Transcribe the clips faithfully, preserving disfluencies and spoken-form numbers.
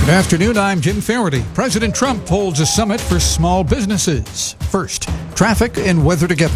Good afternoon, I'm Jim Faraday. President Trump holds a summit for small businesses. First, traffic and weather together.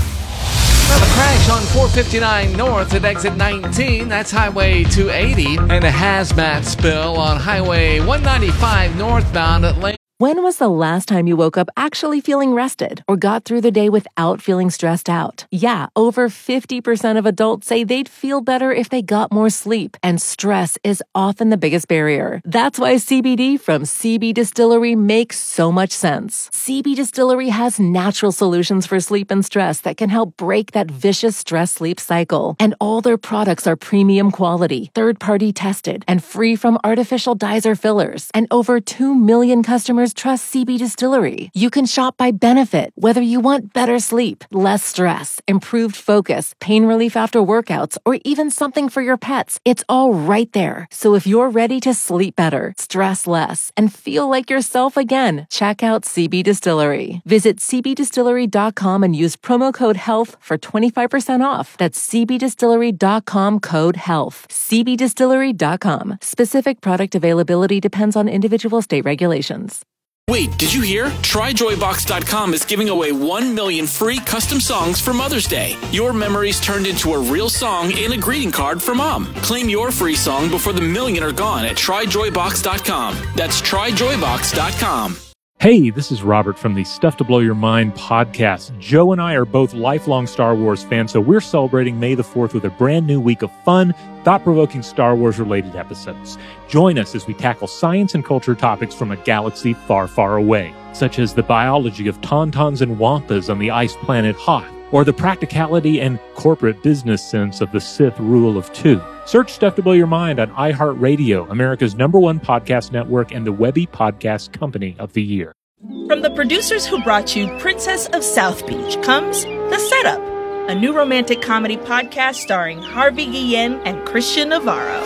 Well, the crash on four fifty-nine North at exit nineteen, that's Highway two eighty, and a hazmat spill on Highway one ninety-five northbound at Lane. When was the last time you woke up actually feeling rested or got through the day without feeling stressed out? Yeah, over fifty percent of adults say they'd feel better if they got more sleep, and stress is often the biggest barrier. That's why C B D from C B Distillery makes so much sense. C B Distillery has natural solutions for sleep and stress that can help break that vicious stress-sleep cycle. And all their products are premium quality, third-party tested, and free from artificial dyes or fillers. And over two million customers trust C B Distillery. You can shop by benefit, whether you want better sleep, less stress, improved focus, pain relief after workouts, or even something for your pets. It's all right there. So if you're ready to sleep better, stress less, and feel like yourself again, check out C B Distillery. Visit c b distillery dot com and use promo code HEALTH for twenty-five percent off. That's c b distillery dot com code HEALTH. c b distillery dot com. Specific product availability depends on individual state regulations. Wait, did you hear? Try joy box dot com is giving away one million free custom songs for Mother's Day. Your memories turned into a real song and a greeting card for Mom. Claim your free song before the million are gone at try joy box dot com. That's try joy box dot com. Hey, this is Robert from the Stuff to Blow Your Mind podcast. Joe and I are both lifelong Star Wars fans, so we're celebrating May the fourth with a brand new week of fun, thought-provoking Star Wars-related episodes. Join us as we tackle science and culture topics from a galaxy far, far away, such as the biology of tauntauns and wampas on the ice planet Hoth, or the practicality and corporate business sense of the Sith rule of two. Search Stuff to Blow Your Mind on iHeartRadio, America's number one podcast network and the Webby Podcast Company of the Year. From the producers who brought you Princess of South Beach comes The Setup, a new romantic comedy podcast starring Harvey Guillen and Christian Navarro.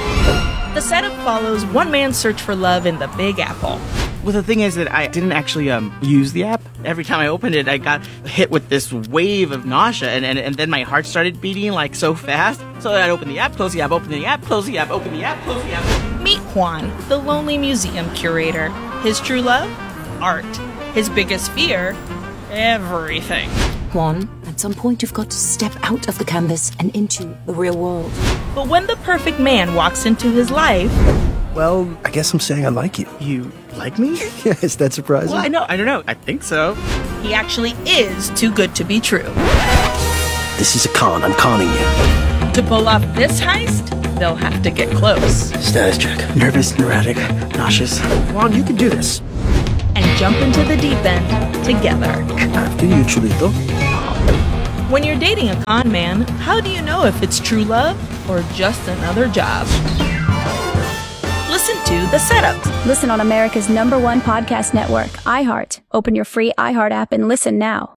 The Setup follows one man's search for love in the Big Apple. Well, the thing is that I didn't actually um, use the app. Every time I opened it, I got hit with this wave of nausea, and, and, and then my heart started beating like so fast. So I'd open the app, close the app, open the app, close the app, open the app, close the app. Meet Juan, the lonely museum curator. His true love? Art. His biggest fear? Everything. Juan, at some point you've got to step out of the canvas and into the real world. But when the perfect man walks into his life... Well, I guess I'm saying I like you. You like me? Yeah, is that surprising? Well, I know, I don't know. I think so. He actually is too good to be true. This is a con. I'm conning you. To pull off this heist, they'll have to get close. Status check. Nervous, neurotic, nauseous. Juan, you can do this. And jump into the deep end together. After you, Chulito. When you're dating a con man, how do you know if it's true love or just another job? Listen to The Setup. Listen on America's number one podcast network, iHeart. Open your free iHeart app and listen now.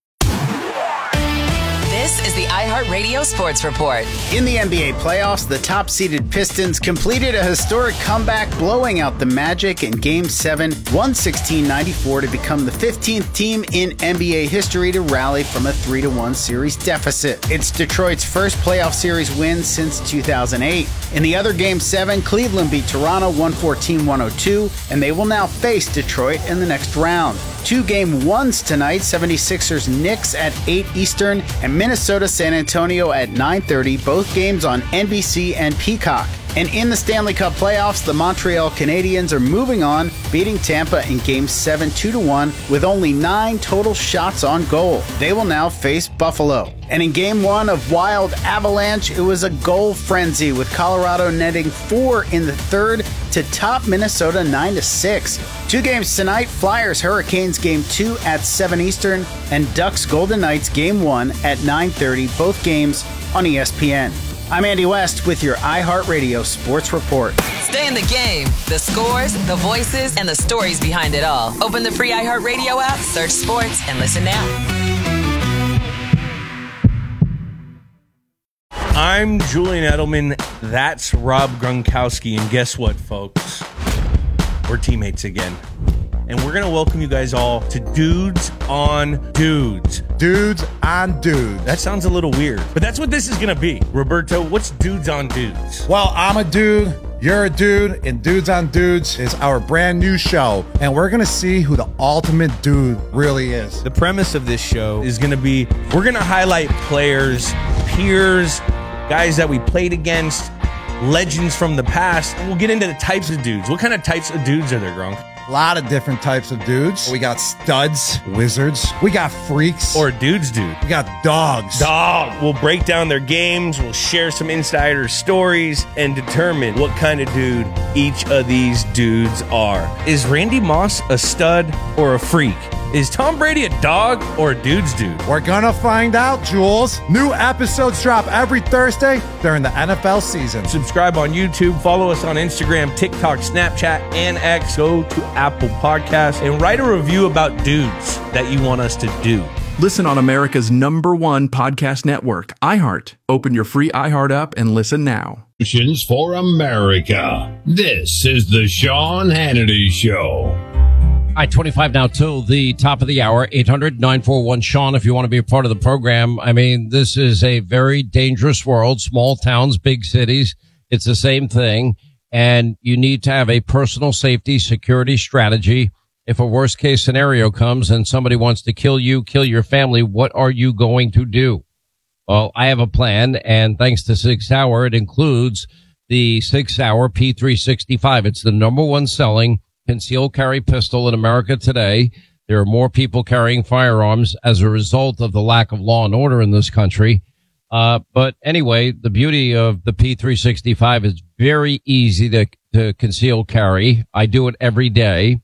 This is the iHeartRadio Sports Report. In the N B A playoffs, the top-seeded Pistons completed a historic comeback, blowing out the Magic in Game seven, one sixteen ninety-four, to become the fifteenth team in N B A history to rally from a three to one series deficit. It's Detroit's first playoff series win since two thousand eight. In the other Game seven, Cleveland beat Toronto one fourteen one oh two, and they will now face Detroit in the next round. Two game ones tonight, seventy-sixers Knicks at eight Eastern and Minnesota San Antonio at nine thirty, both games on N B C and Peacock. And in the Stanley Cup playoffs, the Montreal Canadiens are moving on, beating Tampa in Game seven two to one with only nine total shots on goal. They will now face Buffalo. And in Game one of Wild Avalanche, it was a goal frenzy, with Colorado netting four in the third to top Minnesota nine to six. Two games tonight, Flyers Hurricanes Game two at seven Eastern and Ducks Golden Knights Game one at nine thirty, both games on E S P N. I'm Andy West with your iHeartRadio Sports Report. Stay in the game. The scores, the voices, and the stories behind it all. Open the free iHeartRadio app, search sports, and listen now. I'm Julian Edelman. That's Rob Gronkowski. And guess what, folks? We're teammates again. And we're going to welcome you guys all to Dudes on Dudes. Dudes on Dudes. That sounds a little weird, but that's what this is going to be. Roberto, what's Dudes on Dudes? Well, I'm a dude, You're a Dude, and Dudes on Dudes is our brand new show, and we're going to see who the ultimate dude really is. The premise of this show is going to be, we're going to highlight players, peers, guys that we played against, legends from the past, and we'll get into the types of dudes. What kind of types of dudes are there, Gronk? A lot of different types of dudes. We got studs, wizards. We got freaks. Or dudes, dude. We got dogs. Dog. We'll break down their games. We'll share some insider stories and determine what kind of dude each of these dudes are. Is Randy Moss a stud or a freak? Is Tom Brady a dog or a dude's dude? We're gonna find out, Jules. New episodes drop every Thursday during the N F L season. Subscribe on YouTube, follow us on Instagram, TikTok, Snapchat, and X. Go to Apple Podcasts and write a review about dudes that you want us to do. Listen on America's number one podcast network, iHeart. Open your free iHeart app and listen now. Solutions for America. This is the Sean Hannity Show. All right, twenty-five now till the top of the hour, eight hundred nine four one Sean if you want to be a part of the program. I mean, this is a very dangerous world, small towns, big cities. It's the same thing. And you need to have a personal safety security strategy. If a worst case scenario comes and somebody wants to kill you, kill your family, what are you going to do? Well, I have a plan, and thanks to Sig Sauer, it includes the Sig Sauer P three sixty-five. It's the number one selling concealed carry pistol in America today. There are more people carrying firearms as a result of the lack of law and order in this country. Uh, but anyway, the beauty of the P three sixty-five is very easy to, to conceal carry. I do it every day.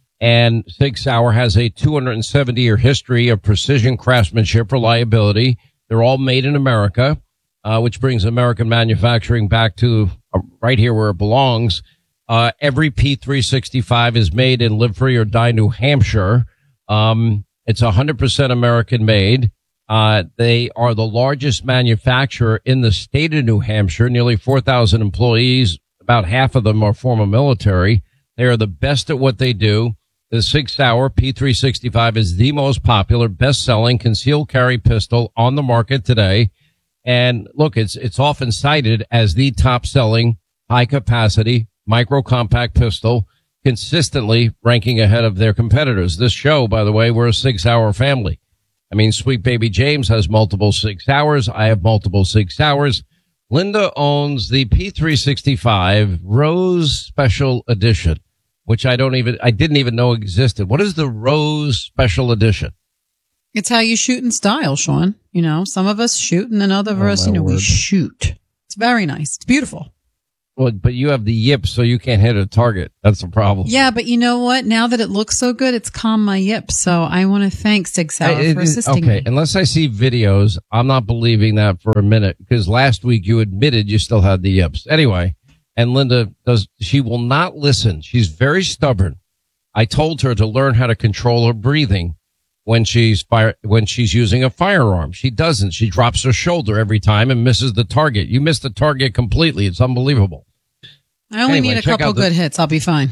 And Sig Sauer has a two hundred seventy year history of precision craftsmanship reliability. They're all made in America, uh, which brings American manufacturing back to uh, right here where it belongs. Uh, every P three sixty-five is made in Live Free or Die, New Hampshire. Um, it's one hundred percent American made. Uh, they are the largest manufacturer in the state of New Hampshire, nearly four thousand employees. About half of them are former military. They are the best at what they do. The Sig Sauer P three sixty-five is the most popular, best-selling concealed carry pistol on the market today. And look, it's, it's often cited as the top-selling high-capacity micro-compact pistol, consistently ranking ahead of their competitors. This show, by the way, we're a Sig Sauer family. I mean, sweet baby James has multiple Sig Sauers. I have multiple Sig Sauers. Linda owns the P three sixty-five Rose Special Edition, which I don't even, I didn't even know existed. What is the Rose Special Edition? It's how you shoot in style, Sean. You know, some of us shoot and then other of us, you know, we shoot. It's very nice. It's beautiful. Well, but you have the yips, so you can't hit a target. That's the problem. Yeah, but you know what? Now that it looks so good, it's calmed my yips. So I want to thank Sig Sauer I, for it, assisting okay, me. unless I see videos, I'm not believing that for a minute, because last week you admitted you still had the yips. Anyway, and Linda does, she will not listen. She's very stubborn. I told her to learn how to control her breathing when she's fire, when she's using a firearm. She doesn't. She drops her shoulder every time and misses the target. You missed the target completely. It's unbelievable. I only Anyway, need a check couple out the- good hits. I'll be fine.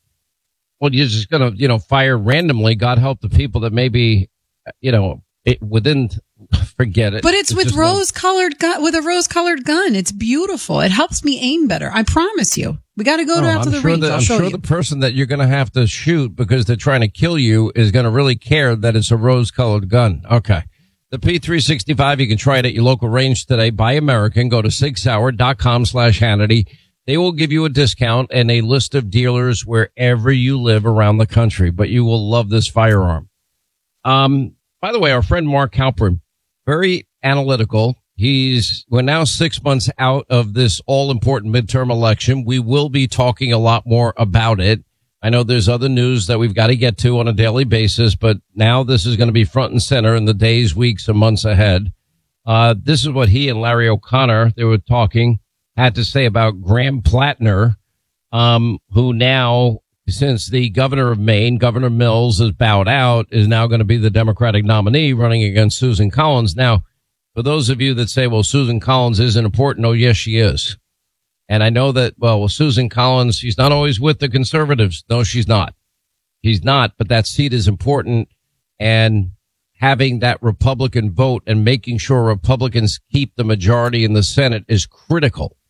Well, you're just going to, you know, fire randomly. God help the people that maybe, you know, it, within, forget it. But it's, with just one- rose colored gun, with a rose colored gun. It's beautiful. It helps me aim better. I promise you. We got to go Oh, out to I'm the sure range. that, I'll I'm show sure you. the person that you're going to have to shoot because they're trying to kill you is going to really care that it's a rose-colored gun. Okay. The P three sixty-five, you can try it at your local range today. Buy American. Go to sig sauer dot com slash Hannity. They will give you a discount and a list of dealers wherever you live around the country, but you will love this firearm. Um, by the way, our friend Mark Halpern, very analytical. He's, we're now six months out of this all important midterm election. We will be talking a lot more about it. I know there's other news that we've got to get to on a daily basis, but now this is going to be front and center in the days, weeks, and months ahead. Uh, this is what he and Larry O'Connor, they were talking, had to say about Graham Plattner, um, who now, since the governor of Maine, Governor Mills, has bowed out, is now going to be the Democratic nominee running against Susan Collins. Now, for those of you that say, well, Susan Collins isn't important, oh, yes, she is. And I know that, well, well, Susan Collins, she's not always with the conservatives. No, she's not. She's not, but that seat is important. And having that Republican vote and making sure Republicans keep the majority in the Senate is critical.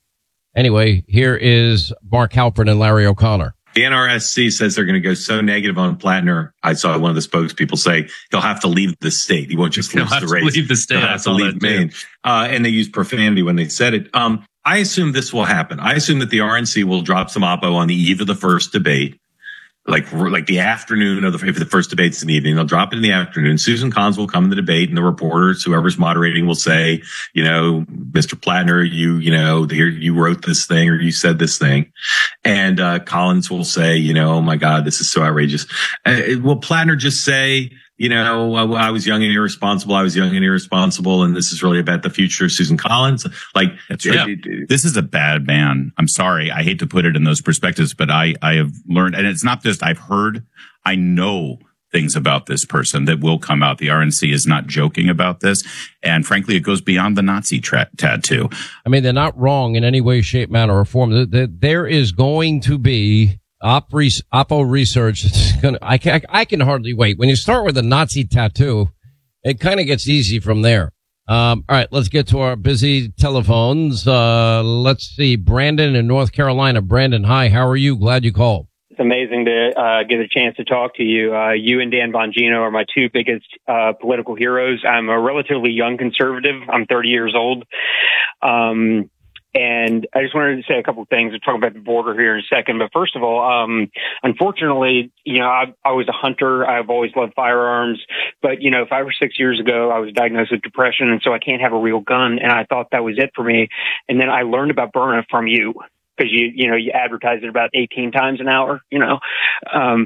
Anyway, here is Mark Halpern and Larry O'Connor. The N R S C says they're going to go so negative on Plattner. I saw one of the spokespeople say he'll have to leave the state. He won't just He'll lose have the to race. leave the state. He'll have to leave Maine. Uh, and they used profanity when they said it. Um, I assume this will happen. I assume that the R N C will drop some oppo on the eve of the first debate. Like, like the afternoon of the, if the first debate's in the evening, they'll drop it in the afternoon. Susan Collins will come in the debate and the reporters, whoever's moderating will say, you know, Mister Plattner, you, you know, here, you wrote this thing or you said this thing. And, uh, Collins will say, you know, oh my God, this is so outrageous. Uh, will Plattner just say, you know, I, I was young and irresponsible. I was young and irresponsible. And this is really about the future of Susan Collins. Like, that's right. It, it, this is a bad ban. I'm sorry. I hate to put it in those perspectives, but I, I have learned, and it's not just I've heard, I know things about this person that will come out. The R N C is not joking about this. And frankly, it goes beyond the Nazi tra- tattoo. I mean, they're not wrong in any way, shape, manner, or form. There is going to be Op res- Oppo research. It's gonna, I can, I can hardly wait. When you start with a Nazi tattoo, it kind of gets easy from there. Um, all right, let's get to our busy telephones. Uh, let's see. Brandon in North Carolina. Brandon, hi. How are you? Glad you called. It's amazing to uh, get a chance to talk to you. Uh, you and Dan Bongino are my two biggest uh, political heroes. I'm a relatively young conservative. I'm thirty years old. Um, And I just wanted to say a couple of things. We'll talk about the border here in a second. But first of all, um, unfortunately, you know, I, I was a hunter. I've always loved firearms. But, you know, five or six years ago, I was diagnosed with depression. And so I can't have a real gun. And I thought that was it for me. And then I learned about Byrna from you. Because you, you know, you advertise it about eighteen times an hour, you know, um,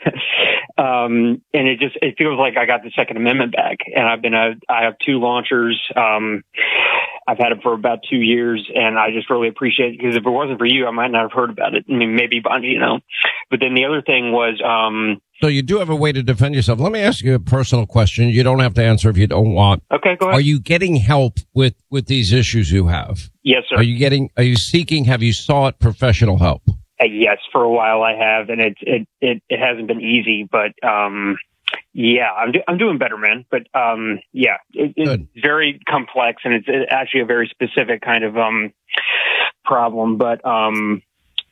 um, and it just, it feels like I got the Second Amendment back. And I've been a, I have two launchers. Um, I've had them for about two years and I just really appreciate it because if it wasn't for you, I might not have heard about it. I mean, maybe Bongino. But then the other thing was, um, so you do have a way to defend yourself. Let me ask you a personal question. You don't have to answer if you don't want. Okay, go ahead. Are you getting help with, with these issues you have? Yes, sir. Are you getting, are you seeking, have you sought professional help? Uh, yes, for a while I have, and it, it, it, it hasn't been easy, but, um, yeah, I'm, do- I'm doing better, man. But, um, yeah, it, it's very complex and it's actually a very specific kind of, um, problem, but, um,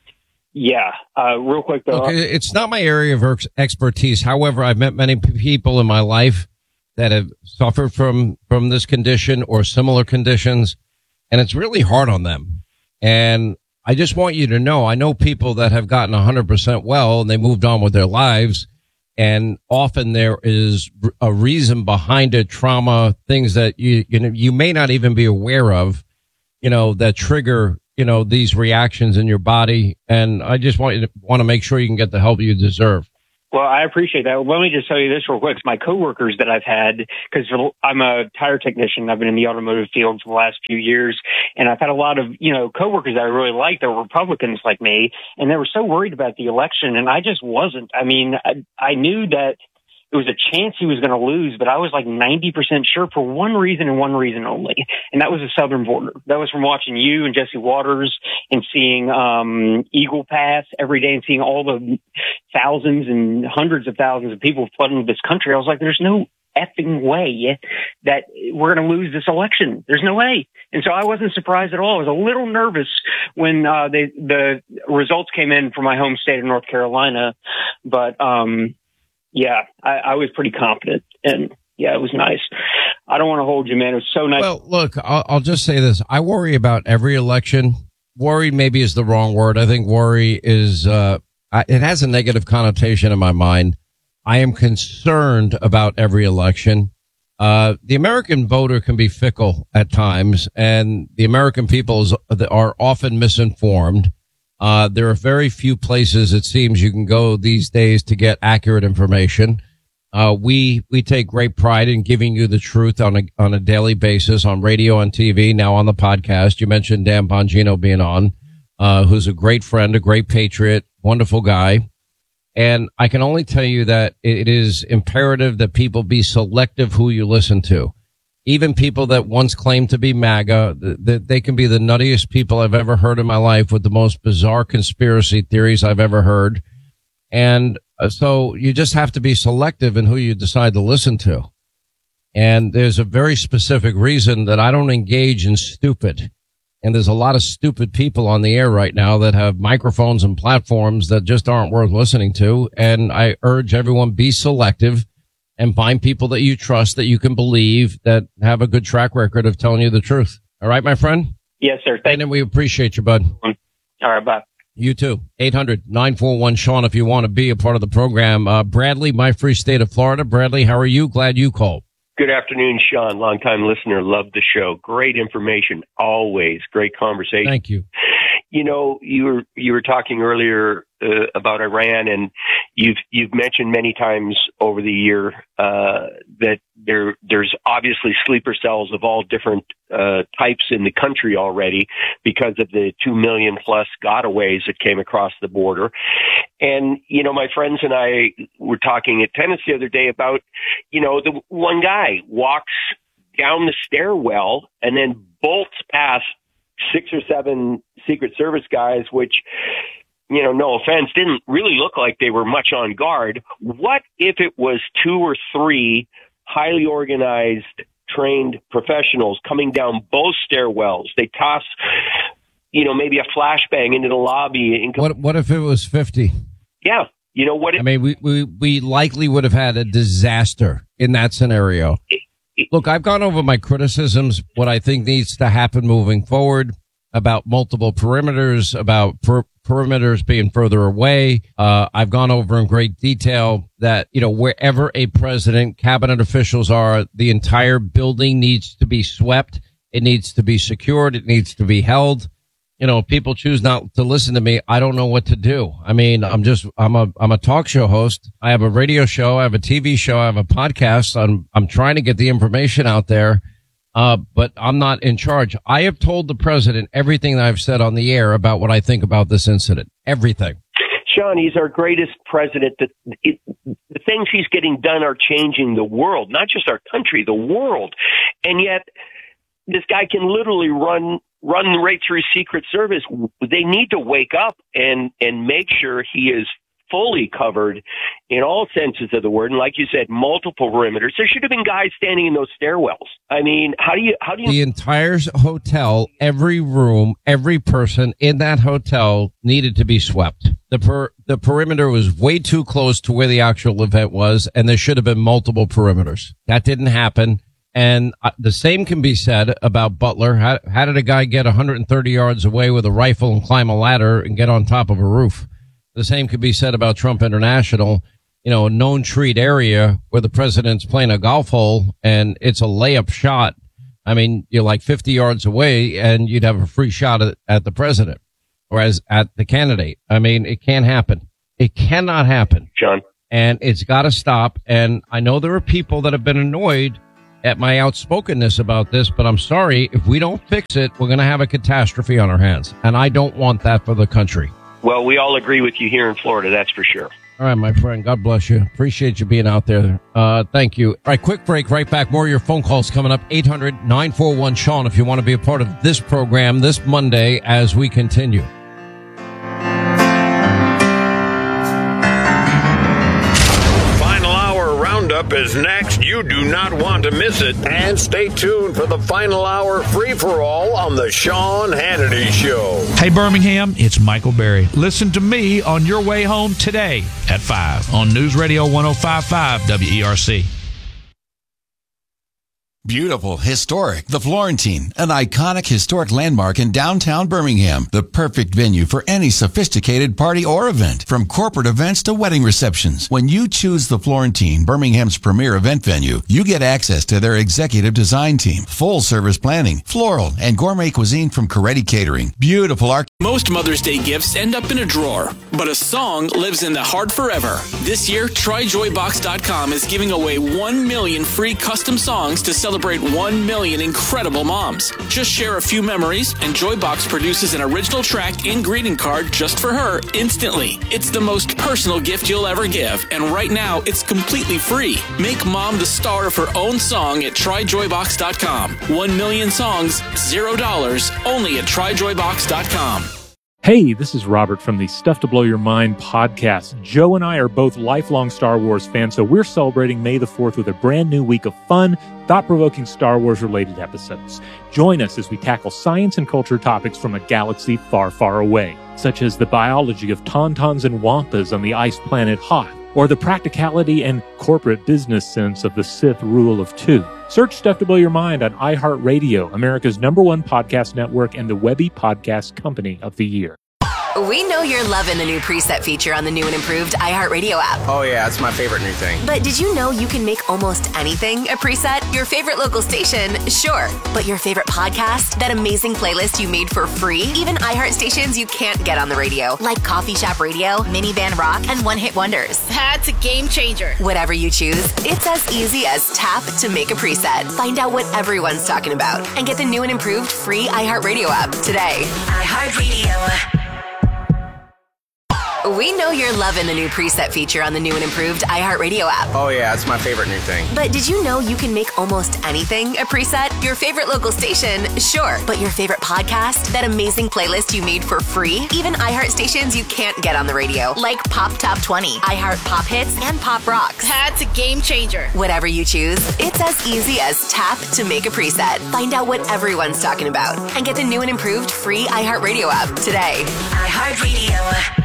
yeah, uh, real quick though. Okay, it's not my area of ex- expertise. However, I've met many p- people in my life that have suffered from, from this condition or similar conditions, and it's really hard on them. And I just want you to know, I know people that have gotten one hundred percent well and they moved on with their lives. And often there is a reason behind it, trauma, things that you, you know, you may not even be aware of, you know, that trigger, you know, these reactions in your body. And I just want you to want to make sure you can get the help you deserve. Well, I appreciate that. Let me just tell you this real quick. My coworkers that I've had, because I'm a tire technician. I've been in the automotive field for the last few years. And I've had a lot of, you know, coworkers that I really liked that were Republicans like me. And they were so worried about the election. And I just wasn't. I mean, I, I knew that it was a chance he was going to lose, but I was like ninety percent sure for one reason and one reason only. And that was the southern border. That was from watching you and Jesse Waters and seeing, um, Eagle Pass every day and seeing all the thousands and hundreds of thousands of people flooding this country. I was like, there's no effing way that we're going to lose this election. There's no way. And so I wasn't surprised at all. I was a little nervous when, uh, they, the results came in from my home state of North Carolina, but, um, yeah, I, I was pretty confident, and yeah, it was nice. I don't want to hold you, man. It was so nice. Well, look, I'll, I'll just say this. I worry about every election. Worry maybe is the wrong word. I think worry is, uh, I, it has a negative connotation in my mind. I am concerned about every election. Uh, the American voter can be fickle at times, and the American people is, are often misinformed. Uh, there are very few places, it seems, you can go these days to get accurate information. Uh, we, we take great pride in giving you the truth on a, on a daily basis on radio and T V, now on the podcast. You mentioned Dan Bongino being on, uh, who's a great friend, a great patriot, wonderful guy. And I can only tell you that it is imperative that people be selective who you listen to. Even people that once claimed to be MAGA, that they can be the nuttiest people I've ever heard in my life with the most bizarre conspiracy theories I've ever heard. And so you just have to be selective in who you decide to listen to. And there's a very specific reason that I don't engage in stupid. And there's a lot of stupid people on the air right now that have microphones and platforms that just aren't worth listening to. And I urge everyone, be selective and find people that you trust, that you can believe, that have a good track record of telling you the truth. All right, my friend? Yes, sir. Thank and we appreciate you, bud. All right, bye. You too. eight hundred nine four one Sean if you want to be a part of the program. Uh, Bradley, my free state of Florida. Bradley, how are you? Glad you called. Good afternoon, Sean. Longtime listener. Love the show. Great information. Always. Great conversation. Thank you. You know, you were, you were talking earlier uh, about Iran, and you've, you've mentioned many times over the year, uh, that there, there's obviously sleeper cells of all different, uh, types in the country already because of the two million plus gotaways that came across the border. And, you know, my friends and I were talking at tennis the other day about, you know, the one guy walks down the stairwell and then bolts past six or seven Secret Service guys, which, you know, no offense, didn't really look like they were much on guard. What if it was two or three highly organized, trained professionals coming down both stairwells? They toss, you know, maybe a flashbang into the lobby. And what, what if it was fifty? Yeah. You know what? It, I mean, we, we, we likely would have had a disaster in that scenario. It, Look, I've gone over my criticisms, what I think needs to happen moving forward about multiple perimeters, about per- perimeters being further away. Uh, I've gone over in great detail that, you know, wherever a president, cabinet officials are, the entire building needs to be swept. It needs to be secured. It needs to be held. You know, if people choose not to listen to me, I don't know what to do. I mean, I'm just, I'm a, I'm a talk show host. I have a radio show. I have a T V show. I have a podcast. I'm, I'm trying to get the information out there. Uh, but I'm not in charge. I have told the president everything that I've said on the air about what I think about this incident. Everything. Sean, he's our greatest president. That it, the things he's getting done are changing the world, not just our country, the world. And yet this guy can literally run run right through Secret Service. They need to wake up and, and make sure he is fully covered in all senses of the word. And like you said, multiple perimeters. There should have been guys standing in those stairwells. I mean, how do you, how do you? The entire hotel, every room, every person in that hotel needed to be swept. The per, the perimeter was way too close to where the actual event was, and there should have been multiple perimeters. That didn't happen. And uh, the same can be said about Butler. How, how did a guy get one hundred thirty yards away with a rifle and climb a ladder and get on top of a roof? The same could be said about Trump International, you know, a known treat area where the president's playing a golf hole and it's a layup shot. I mean, you're like fifty yards away and you'd have a free shot at, at the president or as at the candidate. I mean, it can't happen. It cannot happen. John. And it's got to stop. And I know there are people that have been annoyed at my outspokenness about this, but I'm sorry, if we don't fix it, we're going to have a catastrophe on our hands. And I don't want that for the country. Well, we all agree with you here in Florida, that's for sure. All right, my friend. God bless you. Appreciate you being out there. Uh, thank you. All right, quick break. Right back. More of your phone calls coming up. eight hundred nine four one Sean if you want to be a part of this program this Monday as we continue. Roundup is next. You do not want to miss it. And stay tuned for the final hour free-for-all on the Sean Hannity Show. Hey, Birmingham, it's Michael Berry. Listen to me on your way home today at five on News Radio one oh five point five W E R C. Beautiful, historic. The Florentine, an iconic historic landmark in downtown Birmingham. The perfect venue for any sophisticated party or event, from corporate events to wedding receptions. When you choose the Florentine, Birmingham's premier event venue, you get access to their executive design team, full service planning, floral, and gourmet cuisine from Coretti Catering. Beautiful arch. Most Mother's Day gifts end up in a drawer, but a song lives in the heart forever. This year, Try Joy Box dot com is giving away one million free custom songs to celebrate one million incredible moms. Just share a few memories, and Joybox produces an original track and greeting card just for her instantly. It's the most personal gift you'll ever give, and right now, it's completely free. Make mom the star of her own song at Try Joy Box dot com. One million songs, zero dollars, only at Try Joy Box dot com. Hey, this is Robert from the Stuff to Blow Your Mind podcast. Joe and I are both lifelong Star Wars fans, so we're celebrating May the fourth with a brand new week of fun, thought-provoking Star Wars-related episodes. Join us as we tackle science and culture topics from a galaxy far, far away, such as the biology of tauntauns and wampas on the ice planet Hoth, or the practicality and corporate business sense of the Sith rule of two. Search Stuff to Blow Your Mind on iHeartRadio, America's number one podcast network and the Webby Podcast Company of the Year. We know you're loving the new preset feature on the new and improved iHeartRadio app. Oh yeah, it's my favorite new thing. But did you know you can make almost anything a preset? Your favorite local station, sure. But your favorite podcast? That amazing playlist you made for free? Even iHeart stations you can't get on the radio, like Coffee Shop Radio, Minivan Rock, and One Hit Wonders. That's a game changer. Whatever you choose, it's as easy as tap to make a preset. Find out what everyone's talking about and get the new and improved free iHeartRadio app today. iHeartRadio. We know you're loving the new preset feature on the new and improved iHeartRadio app. Oh yeah, it's my favorite new thing. But did you know you can make almost anything a preset? Your favorite local station, sure. But your favorite podcast? That amazing playlist you made for free? Even iHeart stations you can't get on the radio, like Pop Top twenty, iHeart Pop Hits, and Pop Rocks. That's a game changer. Whatever you choose, it's as easy as tap to make a preset. Find out what everyone's talking about and get the new and improved free iHeartRadio app today. iHeartRadio.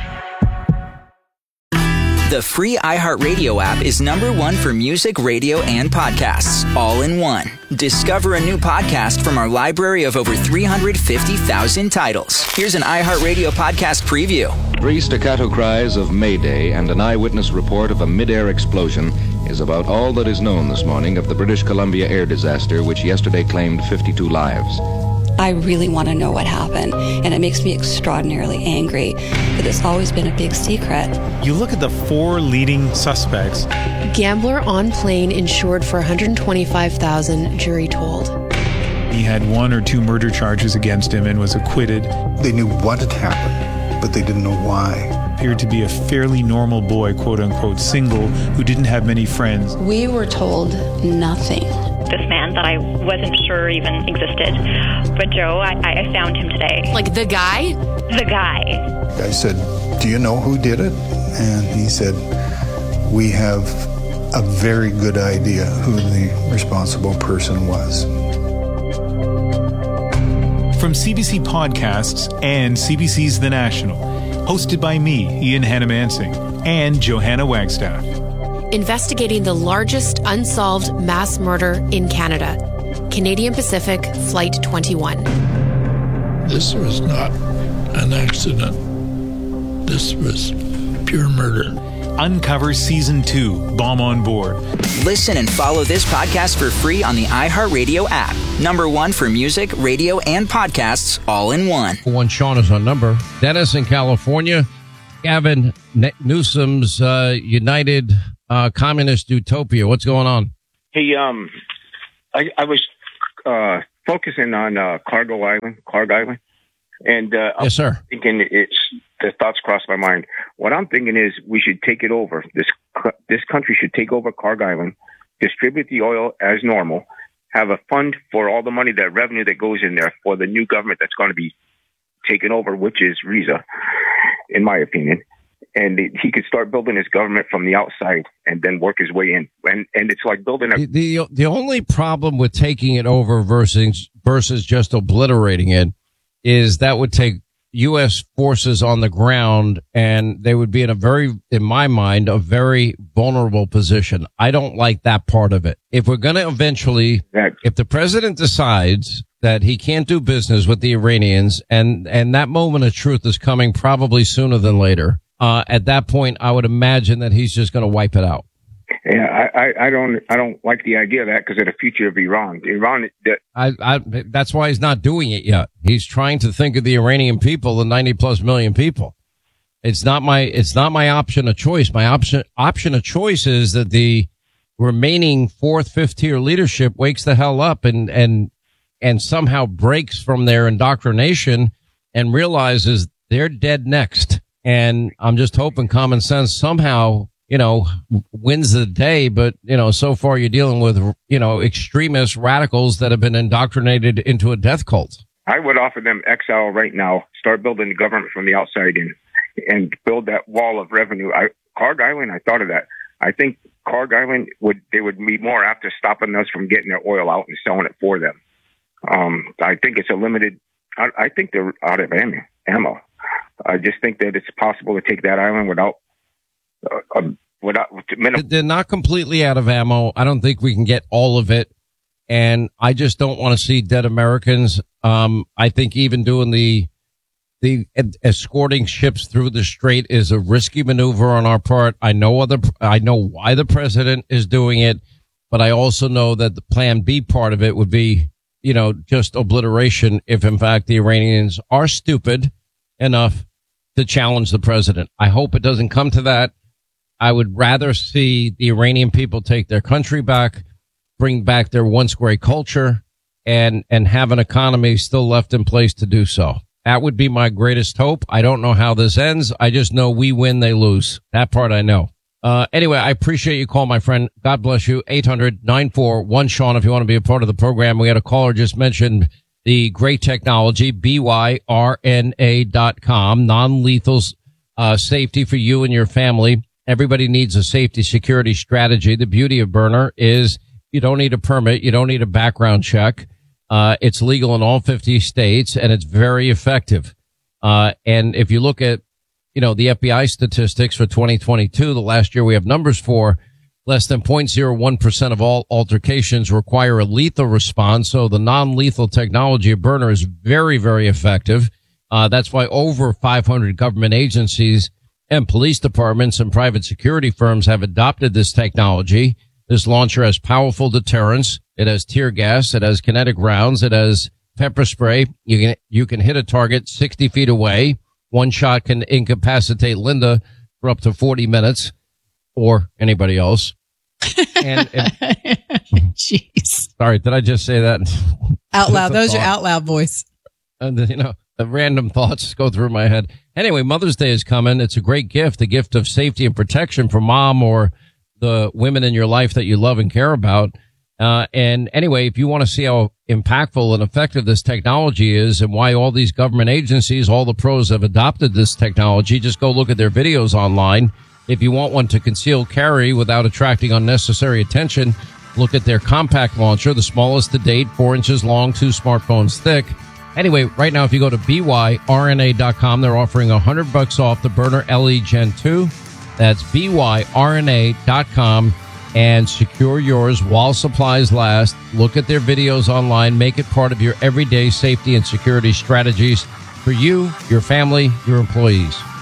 The free iHeartRadio app is number one for music, radio, and podcasts, all in one. Discover a new podcast from our library of over three hundred fifty thousand titles. Here's an iHeartRadio podcast preview. Three staccato cries of Mayday and an eyewitness report of a mid-air explosion is about all that is known this morning of the British Columbia air disaster, which yesterday claimed fifty-two lives. I really want to know what happened, and it makes me extraordinarily angry that it's always been a big secret. You look at the four leading suspects. Gambler on plane insured for one hundred twenty-five thousand dollars, jury told. He had one or two murder charges against him and was acquitted. They knew what had happened, but they didn't know why. Appeared to be a fairly normal boy, quote-unquote, single, who didn't have many friends. We were told nothing. This man that I wasn't sure even existed. But Joe, I, I found him today. Like the guy? The guy. I said, do you know who did it? And he said, we have a very good idea who the responsible person was. From C B C Podcasts and C B C's The National, hosted by me, Ian Hannamansing, and Johanna Wagstaff. Investigating the largest unsolved mass murder in Canada. Canadian Pacific Flight twenty-one. This was not an accident. This was pure murder. Uncover Season two, Bomb on Board. Listen and follow this podcast for free on the iHeartRadio app. Number one for music, radio, and podcasts, all in one. One Sean is our number. Dennis in California. Gavin Newsom's uh, United uh, Communist Utopia. What's going on? Hey, um, I, I was uh, focusing on uh, Cargo Island, Clark Island, and uh, yes, sir. I'm thinking it's the thoughts crossed my mind. What I'm thinking is we should take it over. This this country should take over Clark Island, distribute the oil as normal, have a fund for all the money, that revenue that goes in there for the new government that's going to be taken over, which is Reza, in my opinion. And he could start building his government from the outside and then work his way in. And and it's like building a... The, the, the only problem with taking it over versus, versus just obliterating it is that would take U S forces on the ground, and they would be in a very, in my mind, a very vulnerable position. I don't like that part of it. If we're going to eventually, if the president decides that he can't do business with the Iranians, and, and that moment of truth is coming probably sooner than later, uh, at that point, I would imagine that he's just going to wipe it out. Yeah, I, I, I don't, I don't like the idea of that because of the future of Iran. Iran, that, I, I, that's why he's not doing it yet. He's trying to think of the Iranian people, the ninety plus million people. It's not my, it's not my option of choice. My option, option of choice is that the remaining fourth, fifth tier leadership wakes the hell up and, and, and somehow breaks from their indoctrination and realizes they're dead next. And I'm just hoping common sense somehow, you know, wins the day. But, you know, so far you're dealing with, you know, extremist radicals that have been indoctrinated into a death cult. I would offer them exile right now. Start building the government from the outside in, and build that wall of revenue. I, Clark Island, I thought of that. I think Clark Island would they would be more after stopping us from getting their oil out and selling it for them. Um, I think it's a limited. I, I think they're out of ammo. ammo. I just think that it's possible to take that island without. Uh, uh, without minimum. They're not completely out of ammo. I don't think we can get all of it, and I just don't want to see dead Americans. Um, I think even doing the the escorting ships through the strait is a risky maneuver on our part. I know other. I know why the president is doing it, but I also know that the Plan B part of it would be, you know, just obliteration if, in fact, the Iranians are stupid enough to challenge the president. I hope it doesn't come to that. I would rather see the Iranian people take their country back, bring back their once great culture, and and have an economy still left in place to do so. That would be my greatest hope. I don't know how this ends. I just know we win, they lose. That part I know. Uh, anyway, I appreciate you call, my friend. God bless you. eight hundred nine four one Sean if you want to be a part of the program. We had a caller just mentioned the great technology, B Y R N A dot com, non-lethal uh, safety for you and your family. Everybody needs a safety security strategy. The beauty of Byrna is you don't need a permit. You don't need a background check. Uh, it's legal in all fifty states, and it's very effective. Uh, and if you look at, you know, the F B I statistics for twenty twenty-two, the last year we have numbers for, less than zero point zero one percent of all altercations require a lethal response. So the non-lethal technology of Byrna is very, very effective. Uh, that's why over five hundred government agencies and police departments and private security firms have adopted this technology. This launcher has powerful deterrence. It has tear gas. It has kinetic rounds. It has pepper spray. You can, you can hit a target sixty feet away. One shot can incapacitate Linda for up to forty minutes, or anybody else. And, and jeez. Sorry, did I just say that Out loud? Those are out loud voice. And, you know, the random thoughts go through my head. Anyway, Mother's Day is coming. It's a great gift, a gift of safety and protection for mom or the women in your life that you love and care about. Uh, and anyway, if you want to see how impactful and effective this technology is and why all these government agencies, all the pros have adopted this technology, just go look at their videos online. If you want one to conceal carry without attracting unnecessary attention, look at their compact launcher, the smallest to date, four inches long, two smartphones thick. Anyway, right now, if you go to B Y R N A dot com, they're offering a hundred bucks off the Byrna L E Gen two. That's B Y R N A dot com, and secure yours while supplies last. Look at their videos online. Make it part of your everyday safety and security strategies for you, your family, your employees.